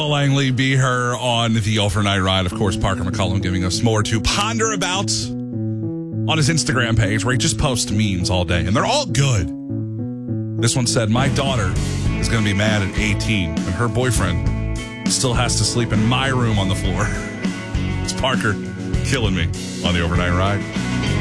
Will Langley, Be Her on the overnight ride. Of course, Parker McCollum giving us more to ponder about on his Instagram page where he just posts memes all day. And they're all good. This one said, my daughter is going to be mad at 18 and her boyfriend still has to sleep in my room on the floor. It's Parker killing me on the overnight ride.